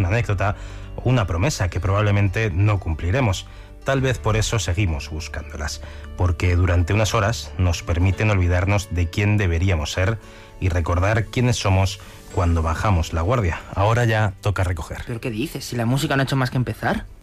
una anécdota o una promesa que probablemente no cumpliremos. Tal vez por eso seguimos buscándolas, porque durante unas horas nos permiten olvidarnos de quién deberíamos ser y recordar quiénes somos cuando bajamos la guardia. Ahora ya toca recoger. ¿Pero qué dices? Si la música no ha hecho más que empezar.